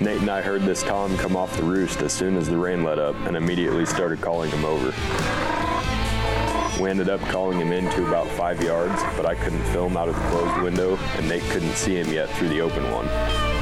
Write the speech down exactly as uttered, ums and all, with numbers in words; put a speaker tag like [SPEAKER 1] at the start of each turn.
[SPEAKER 1] Nate and I heard this tom come off the roost as soon as the rain let up and immediately started calling him over. We ended up calling him in to about five yards, but I couldn't film out of the closed window, and Nate couldn't see him yet through the open one.